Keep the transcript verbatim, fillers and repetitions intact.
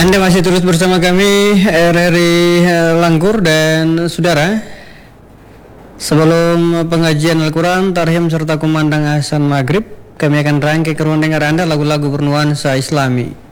Anda masih terus bersama kami R R I Langkur dan saudara. Sebelum pengajian Al-Quran, Tarhim serta kumandang azan maghrib, kami akan rangkai ke ruang dengar Anda lagu-lagu bernuansa Islami.